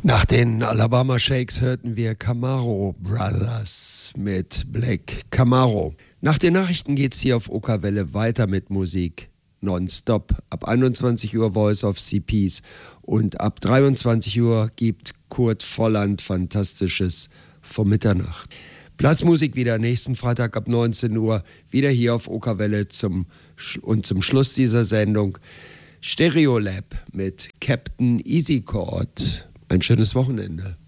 Nach den Alabama Shakes hörten wir Camaro Brothers mit Black Camaro. Nach den Nachrichten geht's hier auf Okerwelle weiter mit Musik. Nonstop. Ab 21 Uhr Voice of CPs und ab 23 Uhr gibt Kurt Volland Fantastisches vor Mitternacht. Blasmusik wieder nächsten Freitag ab 19 Uhr, wieder hier auf Okerwelle zum Schluss dieser Sendung Stereolab mit Captain Easy Chord. Ein schönes Wochenende.